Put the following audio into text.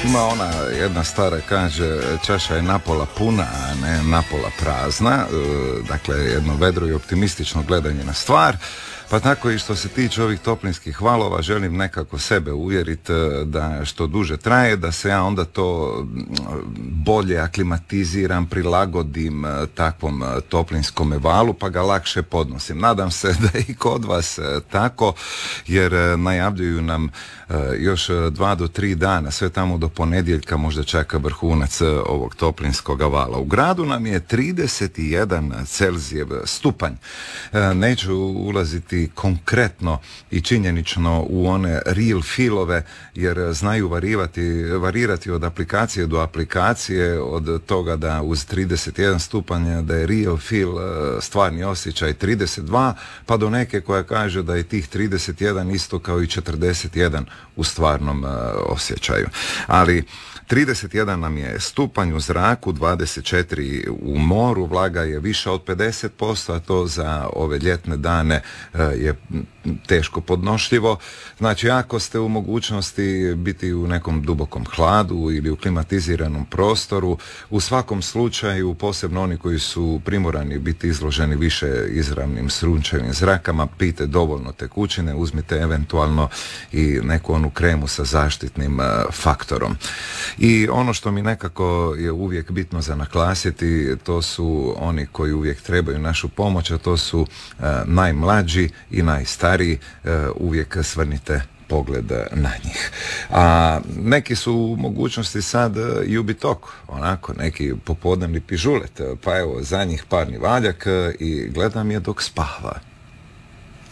Ima ona jedna stara, kaže, čaša je napola puna, a ne napola prazna. Dakle, jedno vedro i optimistično gledanje na stvar. Pa tako i što se tiče ovih toplinskih valova, želim nekako sebe uvjeriti da što duže traje, da se ja onda to bolje aklimatiziram, prilagodim takvom toplinskom valu, pa ga lakše podnosim. Nadam se da i kod vas tako, jer najavljuju nam još 2 do 3 dana, sve tamo do ponedjeljka možda čeka vrhunac ovog toplinskog vala. U gradu nam je 31 Celzijev stupanj. Neću ulaziti konkretno i činjenično u one real feelove, jer znaju varirati od aplikacije do aplikacije, od toga da uz 31 stupanj da je real feel, stvarni osjećaj 32, pa do neke koja kaže da je tih 31 isto kao i 41 u stvarnom osjećaju. Ali 31 nam je stupanj u zraku, 24 u moru, vlaga je više od 50%, a to za ove ljetne dane je teško podnošljivo. Znači, ako ste u mogućnosti biti u nekom dubokom hladu ili u klimatiziranom prostoru, u svakom slučaju, posebno oni koji su primorani biti izloženi više izravnim sunčevim zrakama, pijte dovoljno tekućine, uzmite eventualno i neku onu kremu sa zaštitnim faktorom. I ono što mi nekako je uvijek bitno za naglasiti, to su oni koji uvijek trebaju našu pomoć, a to su najmlađi i najstariji. Uvijek svrnite pogled na njih. A neki su u mogućnosti sad i u bitok, onako, neki popodnevni pižulet, pa evo za njih parni valjak i gledam je dok spava.